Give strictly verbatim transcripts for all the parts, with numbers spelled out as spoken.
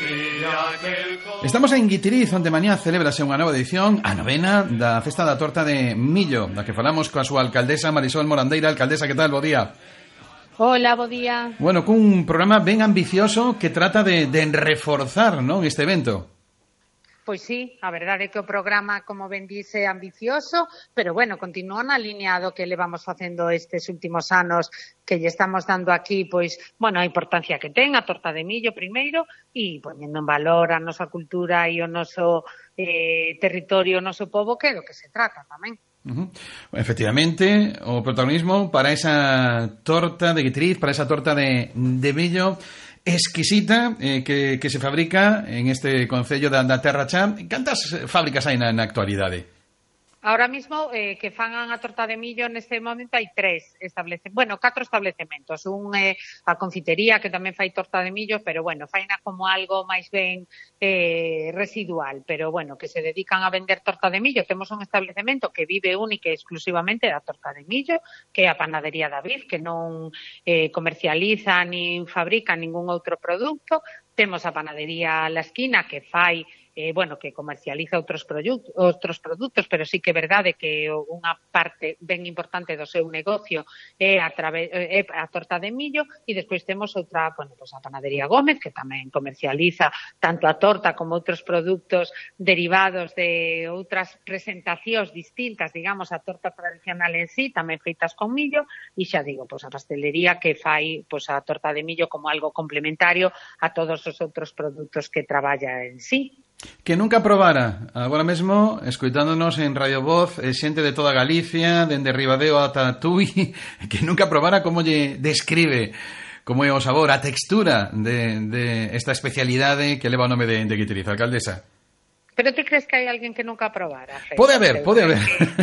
Estamos en Guitiriz, onde mañá celebrase unha nova edición, a novena da Festa da Torta de Millo, da que falamos coa súa alcaldesa Marisol Morandeira. Alcaldesa, que tal? Bo día. Hola, bo día. Bueno, cun programa ben ambicioso que trata de, de reforzar, non, este evento. Pois sí, a verdade é que o programa, como ben dice, é ambicioso, pero bueno, continúa na liña do que levamos facendo estes últimos anos, que lle estamos dando aquí, pois, bueno, a importancia que ten a torta de millo primeiro e poñendo en valor a nosa cultura e o noso eh, territorio, o noso pobo, que é do que se trata tamén. Uh-huh. Efectivamente, o protagonismo para esa torta de Guitiriz, para esa torta de, de millo exquisita eh, que, que se fabrica en este concello da, da Terra Chá. Cantas fábricas hai na, na actualidade? Ahora mismo, eh, que fan a torta de millo neste momento hai tres establecementos, bueno, catro establecementos. Un é eh, a confitería, que tamén fai torta de millo, pero bueno, faina como algo máis ben eh, residual, pero bueno, que se dedican a vender torta de millo. Temos un establecemento que vive única e exclusivamente da torta de millo, que é a Panadería David, que non eh, comercializa nin fabrica ningún outro produto. Temos a Panadería La Esquina, que fai Eh, bueno, que comercializa outros produtos, outros produtos, pero sí que é verdade que unha parte ben importante do seu negocio é a, través, é a torta de millo, e despois temos outra, bueno, pues a Panadería Gómez, que tamén comercializa tanto a torta como outros produtos derivados de outras presentacións distintas, digamos, a torta tradicional en sí, tamén feitas con millo, e xa digo, pues a pastelería que fai pues a torta de millo como algo complementario a todos os outros produtos que traballa en sí. Que nunca probara, agora mesmo, escoitándonos en Radio Voz, eh, xente de toda Galicia, dende Ribadeo ata Tui, que nunca probara como lle describe como é o sabor, a textura de, de esta especialidade que leva o nome de, de Guitiriz, alcaldesa. Pero ti crees que hai alguén que nunca probara? Fe? Pode haber, pode haber.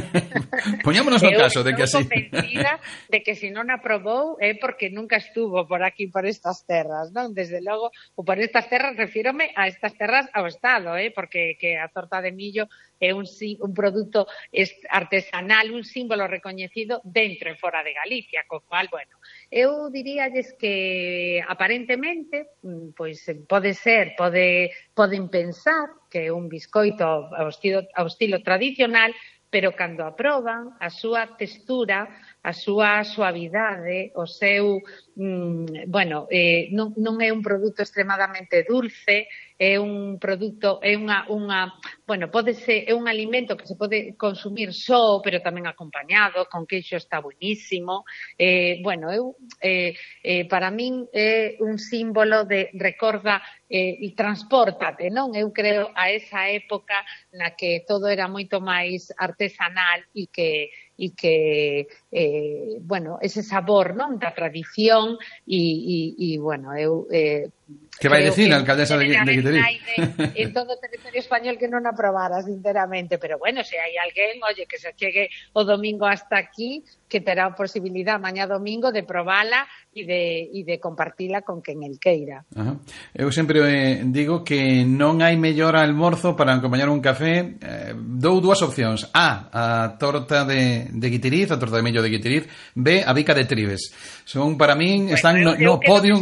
Poñámonos no caso de que así. Eu estou convencida de que se non aprobou é porque nunca estuvo por aquí, por estas terras, non? Desde logo, ou por estas terras, refírome a estas terras ao Estado, eh? Porque que a torta de millo é un, un produto artesanal, un símbolo recoñecido dentro e fora de Galicia, co cual, bueno, eu diríalles que aparentemente, pois pode ser, pode, poden pensar que é un biscoito ao estilo, ao estilo tradicional, pero cando aproban a súa textura, a súa suavidade, o seu, mm, bueno, eh, non, non é un produto extremadamente dulce, é un produto, é unha, unha, bueno, pode ser, é un alimento que se pode consumir só, pero tamén acompañado, con queixo está buenísimo. Eh, bueno, eu, eh, eh, para min é un símbolo de recorda eh, e transpórtate, non? Eu creo a esa época na que todo era moito máis artesanal e que e que, eh, bueno, ese sabor, non, da tradición e, e, e bueno, eu... Eh, que vai dicir a alcaldesa de, de Guitiriz? En todo o territorio español que non aprobara, sinceramente, pero bueno, se hai alguén, oye, que se chegue o domingo hasta aquí, que terá a posibilidad mañá domingo de probala e de, e de compartila con quen el queira. Ajá. Eu sempre eh, digo que non hai mellor almorzo para acompañar un café. Eh, dou dúas opcións. A, a torta de, de Guitiriz, a torta de millo de Guitiriz. B, a bica de Tribes. Son, para min, bueno, están no, no podium...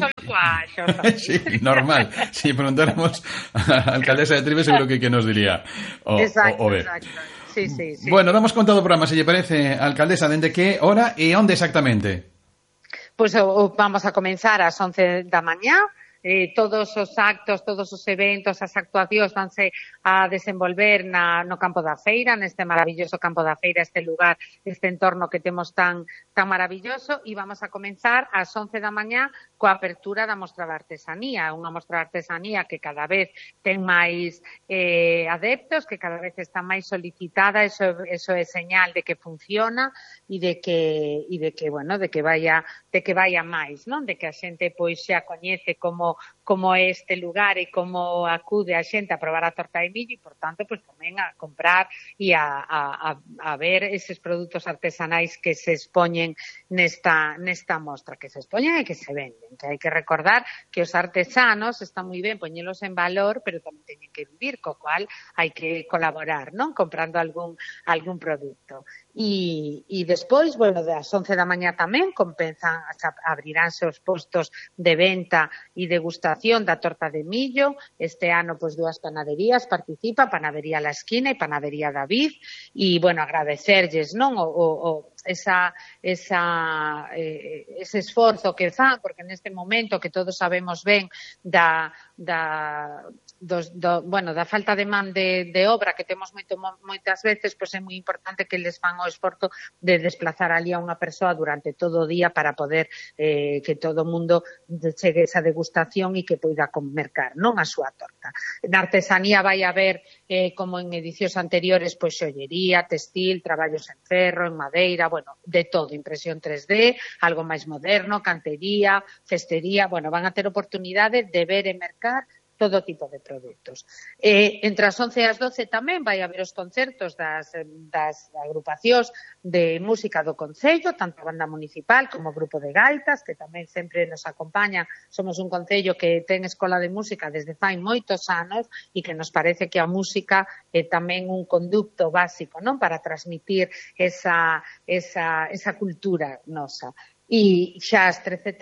Sí, normal. Si preguntáramos a alcaldesa de Tribes, seguro que, que nos diría o, exacto, o, o B. Exacto. Sí, sí, sí. Bueno, damos conta do programa, se lle parece, alcaldesa, dende que hora e onde exactamente? Pois pues, vamos a comenzar ás once da mañá. Eh, todos os actos, todos os eventos, as actuacións vanse a desenvolver na, no campo da feira, neste maravilloso campo da feira, este lugar, este entorno que temos tan tan maravilloso, e vamos a comenzar ás once da mañá coa apertura da mostra de artesanía, unha mostra de artesanía que cada vez ten máis eh, adeptos, que cada vez está máis solicitada, eso, eso é señal de que funciona e de que e de que, bueno, de que vaya de que vaya máis, non? De que a xente pois xa coñece como como é este lugar e como acude a xente a probar a torta de millo e, por tanto, pues, tamén a comprar e a, a, a ver eses produtos artesanais que se expoñen nesta, nesta mostra, que se expoñen e que se venden. Que hai que recordar que os artesanos están moi ben poñelos en valor, pero tamén teñen que vivir, co cual hai que colaborar, non? Comprando algún, algún produto. E, e despois, bueno, das once da mañá tamén compenzan, abriránse os postos de venta e de degustación da torta de millo. Este ano, pois, dúas panaderías participa, Panadería La Esquina e Panadería David, e, bueno, agradecerlles, non, o, o, o esa, esa, eh, ese esforzo que fan, porque neste momento que todos sabemos ben da, da, dos, do, bueno, da falta de man de, de obra que temos moito, moitas veces, pois é moi importante que les fan o esforzo de desplazar ali a unha persoa durante todo o día para poder eh, que todo o mundo chegue esa degustación e que poida mercar, non, a súa torta. Na artesanía vai haber, eh, como en edicións anteriores, pois xollería, textil, traballos en ferro, en madeira, bueno, de todo, impresión tres D, algo máis moderno, cantería, cestería, bueno, van a ter oportunidade de ver e mercar todo tipo de produtos. Eh, entre as once e as doce tamén vai haber os concertos das, das agrupacións de música do Concello, tanto a banda municipal como o grupo de gaitas, que tamén sempre nos acompaña. Somos un concello que ten escola de música desde fai moitos anos e que nos parece que a música é tamén un conducto básico, non, para transmitir esa, esa, esa cultura nosa. E xa ás trece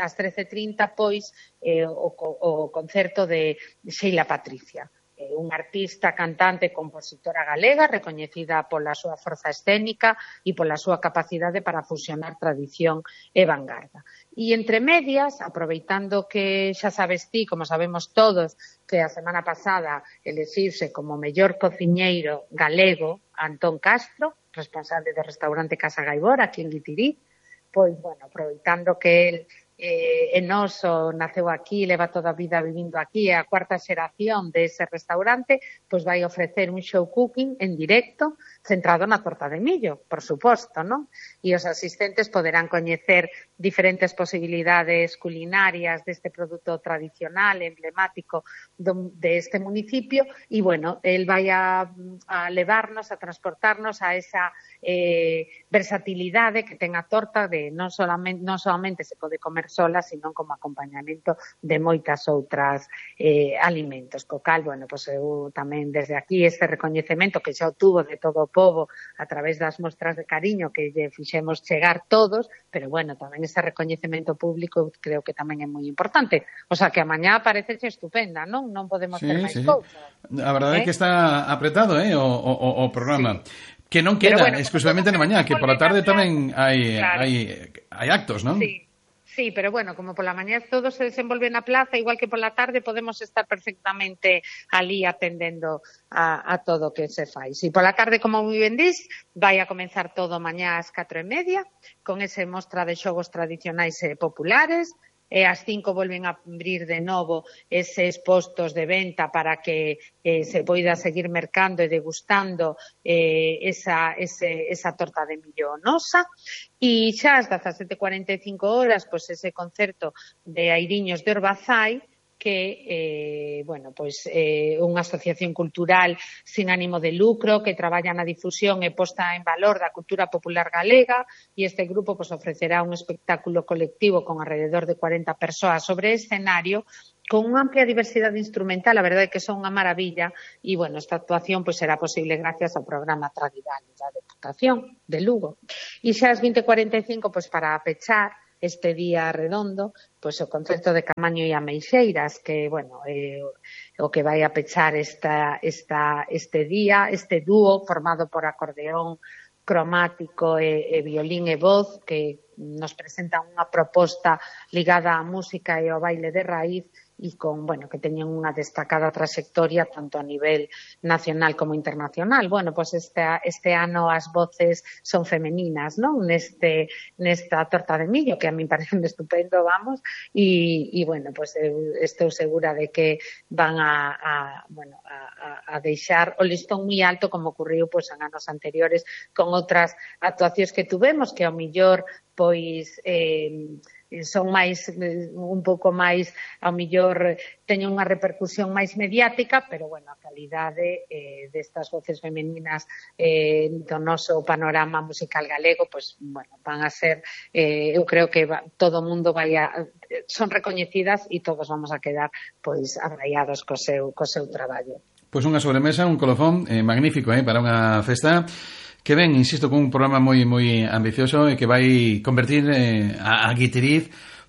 e trinta, pois, eh, o, o concerto de Sheila Patricia, eh, unha artista, cantante, compositora galega, recoñecida pola súa forza escénica e pola súa capacidade para fusionar tradición e vanguarda. E entre medias, aproveitando que xa sabes ti, como sabemos todos, que a semana pasada elexirse como mellor cociñeiro galego Antón Castro, responsable do restaurante Casa Gaibor, aquí en Guitiriz, pois, bueno, aproveitando que el eh, é noso, naceu aquí, leva toda a vida vivindo aquí, é a cuarta xeración dese restaurante, pois vai ofrecer un show cooking en directo, centrado na torta de millo, por suposto, non? E os asistentes poderán coñecer diferentes posibilidades culinarias deste produto tradicional, emblemático do, de este municipio, e, bueno, el vai a, a levarnos, a transportarnos a esa eh, versatilidade que ten a torta de non solamente, non solamente se pode comer sola, sino como acompañamento de moitas outras eh, alimentos. Co cal, bueno, pues eu tamén desde aquí este recoñecemento que xa obtuvo de todo o pobo a través das mostras de cariño que lle fixemos chegar todos, pero bueno, tamén ese recoñecemento público creo que tamén é moi importante. O sea, que a mañá parece extupenda, non? Non podemos sí, ter máis sí. cousas. A verdade é ¿Eh? que está apretado, eh, o, o, o programa. Sí. Que non queda bueno, exclusivamente na mañá, que pola tarde tamén hai, claro. hai, hai actos, non? Sí. Sí, pero bueno, como pola mañá todo se desenvolve na plaza, igual que pola tarde podemos estar perfectamente ali atendendo a, a todo o que se fai. Si pola tarde, como moi ben dís, vai a comenzar todo mañá ás catro e media, con ese mostra de xogos tradicionais e populares, e ás cinco volven a abrir de novo eses postos de venta para que eh, se poida seguir mercando e degustando eh, esa, ese, esa torta de millo nosa. E xa ás dezasete e cuarenta e cinco horas, pois ese concerto de Airiños de Orbazai, que, eh, bueno, pois eh, unha asociación cultural sin ánimo de lucro que traballa na difusión e posta en valor da cultura popular galega, e este grupo pois ofrecerá un espectáculo colectivo con alrededor de cuarenta persoas sobre escenario con unha amplia diversidade instrumental. A verdade é que son unha maravilla e, bueno, esta actuación pois será posible gracias ao programa Tradigal da Deputación de Lugo. E xa ás vinte e cuarenta e cinco, pois para pechar este día redondo, pois o concerto de Camaño e Ameixeiras, que, bueno, é o que vai a pechar esta, esta, este día, este dúo formado por acordeón cromático e, e violín e voz, que nos presenta unha proposta ligada á música e ao baile de raíz, e con, bueno, que teñen unha destacada trayectoria tanto a nivel nacional como internacional. Bueno, pues este, este ano as voces son femeninas, non? Neste, nesta torta de millo, que a mí parece estupendo, vamos, e, e bueno, pues eu estou segura de que van a, a bueno, a, a deixar o listón moi alto, como ocurriu pues en anos anteriores con outras actuacións que tuvemos, que ao millor pois eh, son máis, un pouco máis, ao millor teñen unha repercusión máis mediática, pero, bueno, a calidade eh, destas voces femeninas eh, do noso panorama musical galego, pois, bueno, van a ser, eh, eu creo que va, todo o mundo vai a, son recoñecidas e todos vamos a quedar, pois, abraiados co seu, co seu traballo. Pois unha sobremesa, un colofón eh, magnífico, eh, para unha festa que ven, insisto, con un programa moi moi ambicioso e que vai convertir eh, a, a Guitiriz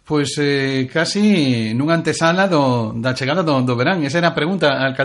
Pois eh, casi nunha antesala do, da chegada do, do verán. Esa era a pregunta, alcalde.